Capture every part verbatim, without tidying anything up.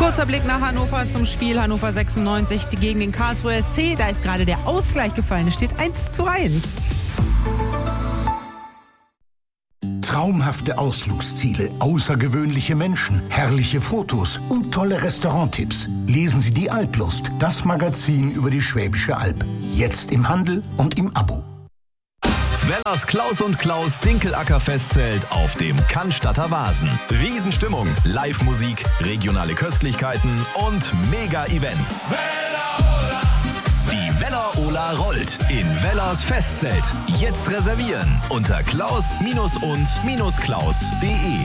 Kurzer Blick nach Hannover zum Spiel Hannover sechsundneunzig gegen den Karlsruher S C. Da ist gerade der Ausgleich gefallen. Es steht eins zu eins. Traumhafte Ausflugsziele, außergewöhnliche Menschen, herrliche Fotos und tolle Restauranttipps. Lesen Sie die Alplust, das Magazin über die Schwäbische Alb. Jetzt im Handel und im Abo. Wellers Klaus und Klaus Dinkelacker-Festzelt auf dem Cannstatter Wasen. Riesenstimmung, Live-Musik, regionale Köstlichkeiten und Mega-Events. Die Weller-Ola rollt in Wellers Festzelt. Jetzt reservieren unter klaus und klaus punkt de.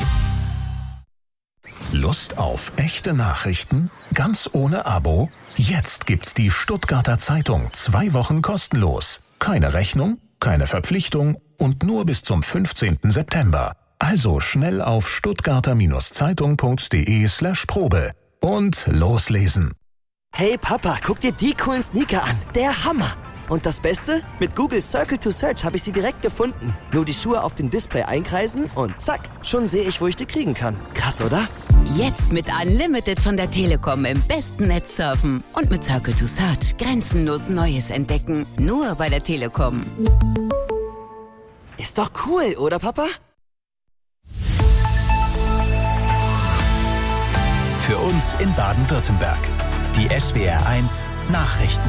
Lust auf echte Nachrichten? Ganz ohne Abo? Jetzt gibt's die Stuttgarter Zeitung zwei Wochen kostenlos. Keine Rechnung, keine Verpflichtung und nur bis zum fünfzehnten September. Also schnell auf stuttgarter-zeitung.de slash Probe und loslesen. Hey Papa, guck dir die coolen Sneaker an. Der Hammer. Und das Beste? Mit Google Circle to Search habe ich sie direkt gefunden. Nur die Schuhe auf dem Display einkreisen und zack, schon sehe ich, wo ich die kriegen kann. Krass, oder? Jetzt mit Unlimited von der Telekom im besten Netz surfen. Und mit Circle to Search grenzenlos Neues entdecken. Nur bei der Telekom. Ist doch cool, oder Papa? Für uns in Baden-Württemberg. Die S W R eins Nachrichten.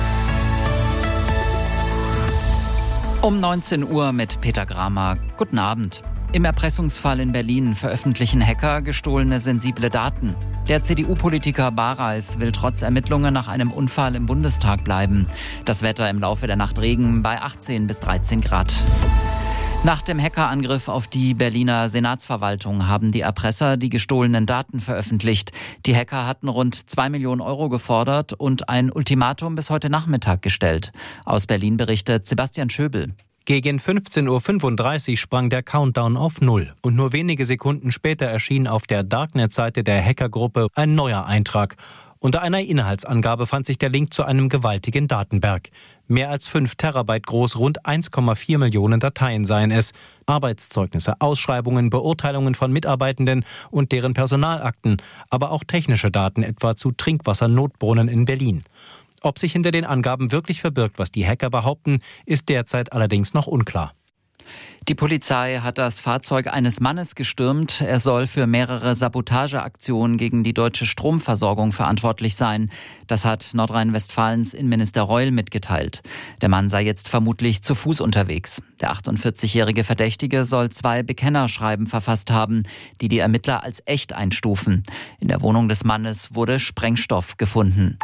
Um neunzehn Uhr mit Peter Gramer. Guten Abend. Im Erpressungsfall in Berlin veröffentlichen Hacker gestohlene sensible Daten. Der C D U-Politiker Bareis will trotz Ermittlungen nach einem Unfall im Bundestag bleiben. Das Wetter im Laufe der Nacht Regen bei achtzehn bis dreizehn Grad. Nach dem Hackerangriff auf die Berliner Senatsverwaltung haben die Erpresser die gestohlenen Daten veröffentlicht. Die Hacker hatten rund zwei Millionen Euro gefordert und ein Ultimatum bis heute Nachmittag gestellt. Aus Berlin berichtet Sebastian Schöbel. Gegen fünfzehn Uhr fünfunddreißig sprang der Countdown auf Null. Und nur wenige Sekunden später erschien auf der Darknet-Seite der Hackergruppe ein neuer Eintrag. Unter einer Inhaltsangabe fand sich der Link zu einem gewaltigen Datenberg. Mehr als fünf Terabyte groß, rund eins Komma vier Millionen Dateien seien es. Arbeitszeugnisse, Ausschreibungen, Beurteilungen von Mitarbeitenden und deren Personalakten, aber auch technische Daten, etwa zu Trinkwassernotbrunnen in Berlin. Ob sich hinter den Angaben wirklich verbirgt, was die Hacker behaupten, ist derzeit allerdings noch unklar. Die Polizei hat das Fahrzeug eines Mannes gestürmt. Er soll für mehrere Sabotageaktionen gegen die deutsche Stromversorgung verantwortlich sein. Das hat Nordrhein-Westfalens Innenminister Reul mitgeteilt. Der Mann sei jetzt vermutlich zu Fuß unterwegs. Der achtundvierzigjährige Verdächtige soll zwei Bekennerschreiben verfasst haben, die die Ermittler als echt einstufen. In der Wohnung des Mannes wurde Sprengstoff gefunden.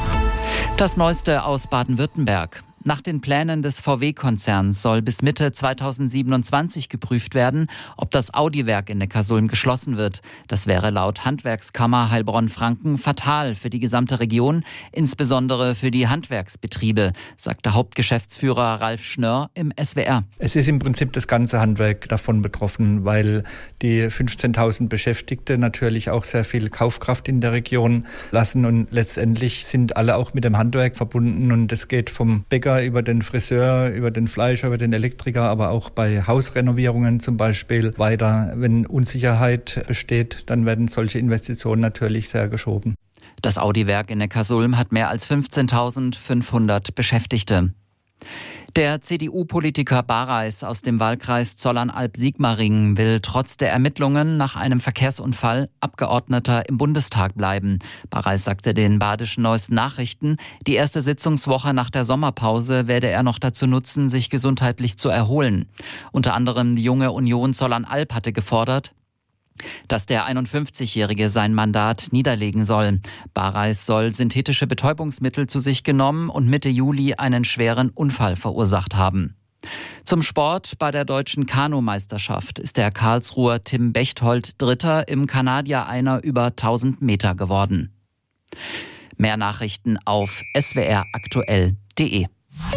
Das Neueste aus Baden-Württemberg. Nach den Plänen des V W-Konzerns soll bis Mitte zweitausendsiebenundzwanzig geprüft werden, ob das Audi-Werk in Neckarsulm geschlossen wird. Das wäre laut Handwerkskammer Heilbronn-Franken fatal für die gesamte Region, insbesondere für die Handwerksbetriebe, sagte Hauptgeschäftsführer Ralf Schnörr im S W R. Es ist im Prinzip das ganze Handwerk davon betroffen, weil die fünfzehntausend Beschäftigte natürlich auch sehr viel Kaufkraft in der Region lassen und letztendlich sind alle auch mit dem Handwerk verbunden und es geht vom Bäcker über den Friseur, über den Fleischer, über den Elektriker, aber auch bei Hausrenovierungen zum Beispiel weiter. Wenn Unsicherheit besteht, dann werden solche Investitionen natürlich sehr geschoben. Das Audi-Werk in Neckarsulm hat mehr als fünfzehntausendfünfhundert Beschäftigte. Der C D U-Politiker Bareis aus dem Wahlkreis Zollernalb-Sigmaringen will trotz der Ermittlungen nach einem Verkehrsunfall Abgeordneter im Bundestag bleiben. Bareis sagte den Badischen Neuesten Nachrichten, die erste Sitzungswoche nach der Sommerpause werde er noch dazu nutzen, sich gesundheitlich zu erholen. Unter anderem die Junge Union Zollernalb hatte gefordert, dass der einundfünfzigjährige sein Mandat niederlegen soll. Bareis soll synthetische Betäubungsmittel zu sich genommen und Mitte Juli einen schweren Unfall verursacht haben. Zum Sport: Bei der deutschen Kanumeisterschaft ist der Karlsruher Tim Bechtold Dritter im Kanadier-Einer über tausend Meter geworden. Mehr Nachrichten auf s w r aktuell punkt de.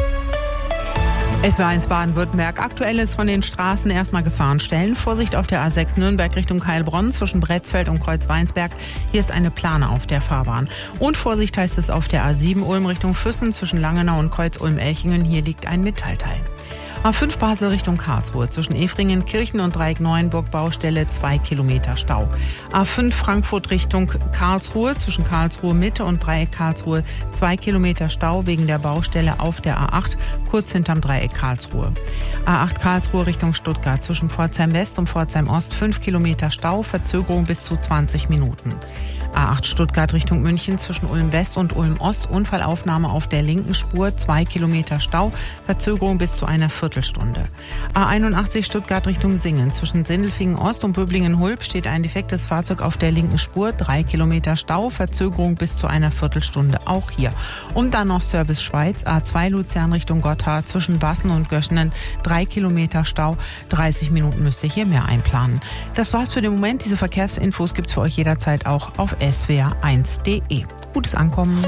S W R eins Baden-Württemberg. Aktuelles von den Straßen erstmal Gefahrenstellen. Vorsicht auf der A sechs Nürnberg Richtung Heilbronn zwischen Bretzfeld und Kreuzweinsberg. Hier ist eine Plane auf der Fahrbahn. Und Vorsicht heißt es auf der A sieben Ulm Richtung Füssen zwischen Langenau und Kreuz Ulm-Elchingen. Hier liegt ein Metallteil. A fünf Basel Richtung Karlsruhe zwischen Efringen, Kirchen und Dreieck-Neuenburg Baustelle zwei Kilometer Stau. A fünf Frankfurt Richtung Karlsruhe zwischen Karlsruhe Mitte und Dreieck Karlsruhe zwei Kilometer Stau wegen der Baustelle auf der A acht kurz hinterm Dreieck Karlsruhe. A acht Karlsruhe Richtung Stuttgart zwischen Pforzheim West und Pforzheim Ost fünf Kilometer Stau, Verzögerung bis zu zwanzig Minuten. A acht Stuttgart Richtung München zwischen Ulm West und Ulm Ost, Unfallaufnahme auf der linken Spur, zwei Kilometer Stau, Verzögerung bis zu einer Viertelstunde. A einundachtzig Stuttgart Richtung Singen zwischen Sindelfingen Ost und Böblingen-Hulb steht ein defektes Fahrzeug auf der linken Spur, drei Kilometer Stau, Verzögerung bis zu einer Viertelstunde, auch hier. Und dann noch Service Schweiz, A zwei Luzern Richtung Gotthard zwischen Bassen und Göschenen, drei Kilometer Stau, dreißig Minuten müsst ihr hier mehr einplanen. Das war's für den Moment. Diese Verkehrsinfos gibt's für euch jederzeit auch auf S W R eins punkt de. Gutes Ankommen.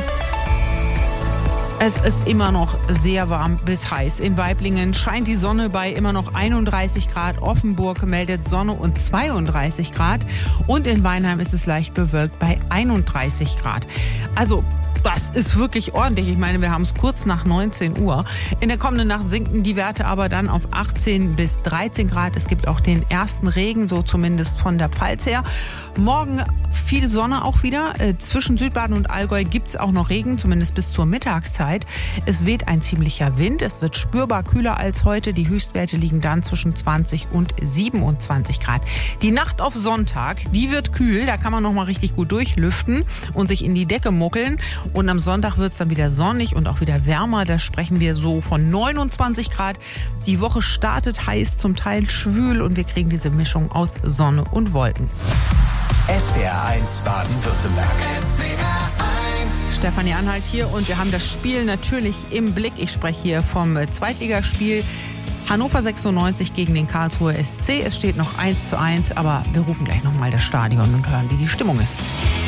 Es ist immer noch sehr warm bis heiß. In Waiblingen scheint die Sonne bei immer noch einunddreißig Grad. Offenburg meldet Sonne und zweiunddreißig Grad. Und in Weinheim ist es leicht bewölkt bei einunddreißig Grad. Also das ist wirklich ordentlich. Ich meine, wir haben es kurz nach neunzehn Uhr. In der kommenden Nacht sinken die Werte aber dann auf achtzehn bis dreizehn Grad. Es gibt auch den ersten Regen, so zumindest von der Pfalz her. Morgen viel Sonne auch wieder. Äh, zwischen Südbaden und Allgäu gibt es auch noch Regen, zumindest bis zur Mittagszeit. Es weht ein ziemlicher Wind. Es wird spürbar kühler als heute. Die Höchstwerte liegen dann zwischen zwanzig und siebenundzwanzig Grad. Die Nacht auf Sonntag, die wird kühl. Da kann man noch mal richtig gut durchlüften und sich in die Decke muckeln. Und am Sonntag wird es dann wieder sonnig und auch wieder wärmer. Da sprechen wir so von neunundzwanzig Grad. Die Woche startet heiß, zum Teil schwül und wir kriegen diese Mischung aus Sonne und Wolken. S W R eins Baden-Württemberg. Stefanie Anhalt hier und wir haben das Spiel natürlich im Blick. Ich spreche hier vom Zweitligaspiel Hannover sechsundneunzig gegen den Karlsruher S C. Es steht noch eins zu eins, aber wir rufen gleich nochmal das Stadion und hören, wie die Stimmung ist.